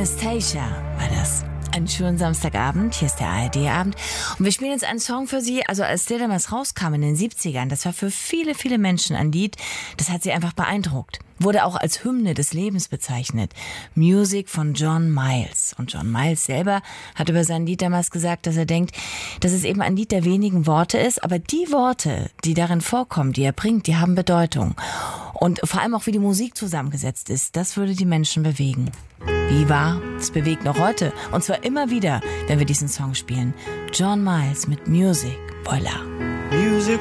Anastasia war das. Einen schönen Samstagabend, hier ist der ARD-Abend und wir spielen jetzt einen Song für Sie, also als der damals rauskam in den 70ern, das war für viele, viele Menschen ein Lied, das hat sie einfach beeindruckt. Wurde auch als Hymne des Lebens bezeichnet. Music von John Miles. Und John Miles selber hat über sein Lied damals gesagt, dass er denkt, dass es eben ein Lied der wenigen Worte ist, aber die Worte, die darin vorkommen, die er bringt, die haben Bedeutung. Und vor allem auch, wie die Musik zusammengesetzt ist, das würde die Menschen bewegen. Wie wahr? Es bewegt noch heute. Und zwar immer wieder, wenn wir diesen Song spielen. John Miles mit Music. Voila. Music